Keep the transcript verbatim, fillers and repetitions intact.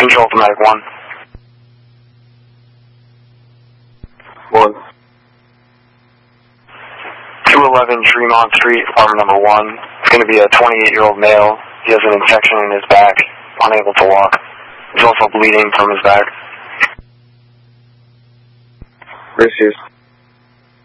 Control to Medic one. One. two eleven Tremont Street, apartment number one. It's going to be a twenty-eight-year-old male. He has an infection in his back, unable to walk. He's also bleeding from his back. Received.